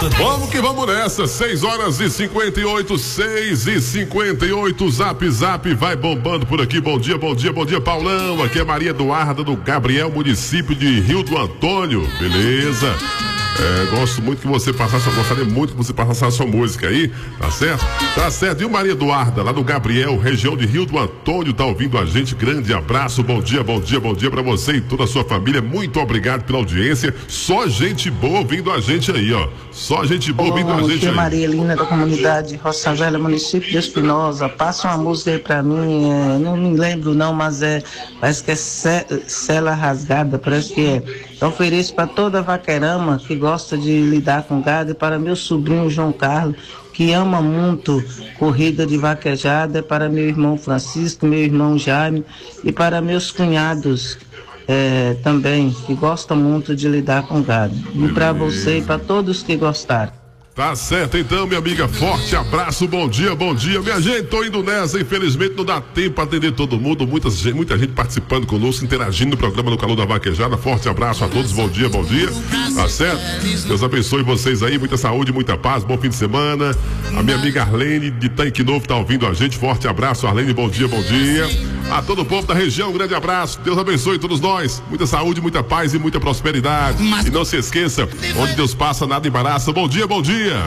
Vamos que vamos nessa, 6h58, 6h58, Zap vai bombando por aqui. Bom dia, Paulão. Aqui é Maria Eduarda do Gabriel, município de Rio do Antônio. Beleza? Gosto muito que você passasse, gostaria muito que você passasse a sua música aí, tá certo? Tá certo, e o Maria Eduarda, lá do Gabriel, região de Rio do Antônio, tá ouvindo a gente, grande abraço, bom dia pra você e toda a sua família, muito obrigado pela audiência, só gente boa ouvindo a gente aí, ó, só gente boa ouvindo a gente aí. Maria Helena da comunidade Roça Velha, município de Espinosa, passa uma música aí pra mim, não me lembro não, mas parece que é Cela Rasgada, parece que é. Então ofereço para toda a vaquerama que gosta de lidar com gado e para meu sobrinho João Carlos, que ama muito corrida de vaquejada, para meu irmão Francisco, meu irmão Jaime e para meus cunhados também, que gostam muito de lidar com gado. E para você e para todos que gostaram. Tá certo então, minha amiga, forte abraço, bom dia, minha gente, tô indo nessa, infelizmente não dá tempo para atender todo mundo, muita gente participando conosco, interagindo no programa no Calor da Vaquejada, forte abraço a todos, bom dia, tá certo? Deus abençoe vocês aí, muita saúde, muita paz, bom fim de semana. A minha amiga Arlene de Tanque Novo tá ouvindo a gente, forte abraço, Arlene, bom dia. A todo o povo da região, um grande abraço, Deus abençoe todos nós, muita saúde, muita paz e muita prosperidade. E não se esqueça, onde Deus passa, nada embaraça. Bom dia.